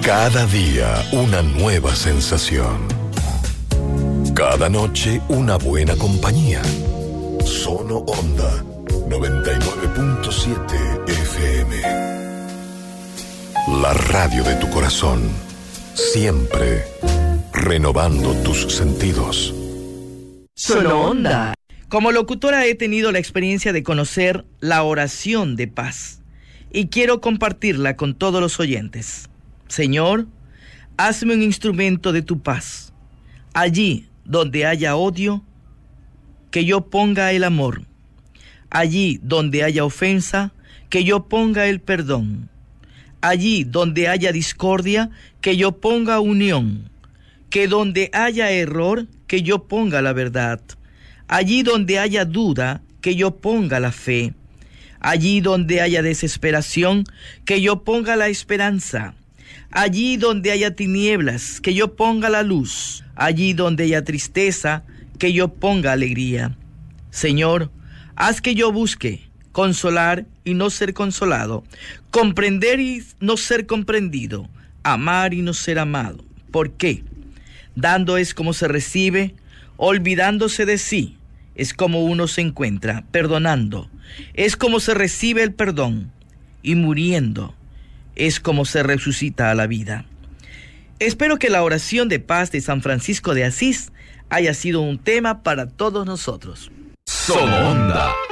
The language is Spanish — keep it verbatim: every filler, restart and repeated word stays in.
Cada día una nueva sensación. Cada noche una buena compañía. Sono Onda noventa y nueve punto siete F M. La radio de tu corazón. Siempre renovando tus sentidos. Sono Onda. Como locutora he tenido la experiencia de conocer la oración de paz y quiero compartirla con todos los oyentes. Señor, hazme un instrumento de tu paz. Allí donde haya odio, que yo ponga el amor. Allí donde haya ofensa, que yo ponga el perdón. Allí donde haya discordia, que yo ponga unión. Que donde haya error, que yo ponga la verdad. Allí donde haya duda, que yo ponga la fe. Allí donde haya desesperación, que yo ponga la esperanza. Allí donde haya tinieblas, que yo ponga la luz. Allí donde haya tristeza, que yo ponga alegría. Señor, haz que yo busque consolar y no ser consolado, comprender y no ser comprendido, amar y no ser amado. ¿Por qué? Dando es como se recibe, olvidándose de sí es como uno se encuentra, perdonando es como se recibe el perdón, y muriendo es como se resucita a la vida. Espero que la oración de paz de San Francisco de Asís haya sido un tema para todos nosotros. Sono Onda.